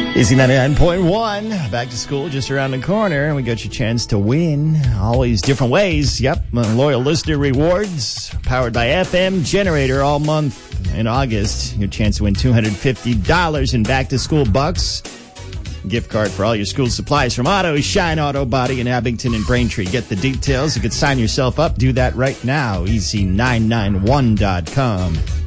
Easy 99.1, back to school just around the corner. We got your chance to win. Always different ways. Yep, loyal listener rewards powered by FM Generator all month in August. Your chance to win $250 in back to school bucks. Gift card for all your school supplies from Auto Shine Auto Body in Abington and Braintree. Get the details. You could sign yourself up. Do that right now. Easy991.com.